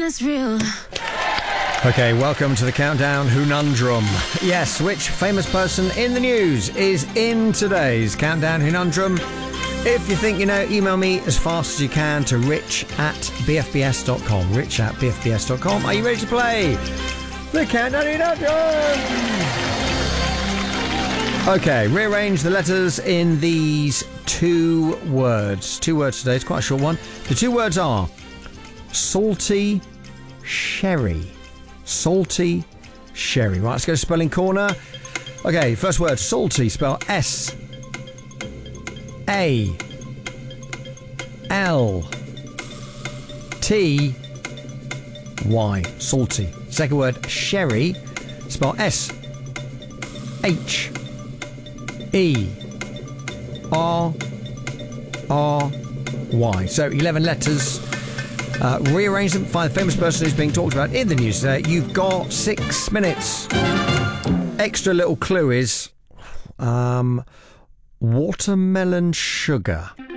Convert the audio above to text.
that's real. Okay, welcome to the Countdown Conundrum. Yes, which famous person in the news is in today's Countdown Conundrum? If you think you know, email me as fast as you can to rich@bfbs.com. rich@bfbs.com. Are you ready to play the Countdown Conundrum? Okay, rearrange the letters in these two words. Two words today, it's quite a short one. The two words are salty sherry. Salty sherry. Right, let's go to spelling corner. Okay, first word, salty, spell S-A-L-T-Y. Salty. Second word, sherry, spell S-H-E-R-R-Y. So 11 letters. Rearrange them, find the famous person who's being talked about in the news today. You've got 6 minutes. Extra little clue is watermelon sugar.